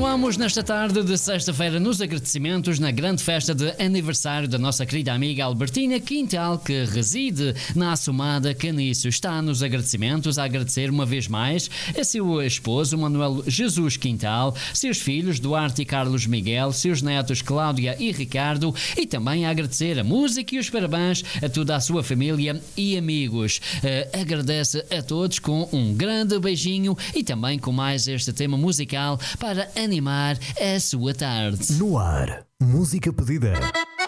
Continuamos nesta tarde de sexta-feira nos agradecimentos na grande festa de aniversário da nossa querida amiga Albertina Quintal, que reside na Assomada Caniço. Está nos agradecimentos a agradecer uma vez mais a seu esposo Manuel Jesus Quintal, seus filhos Duarte e Carlos Miguel, seus netos Cláudia e Ricardo, e também a agradecer a música e os parabéns a toda a sua família e amigos. Agradece a todos com um grande beijinho e também com mais este tema musical para animar a sua tarde. No ar, música pedida.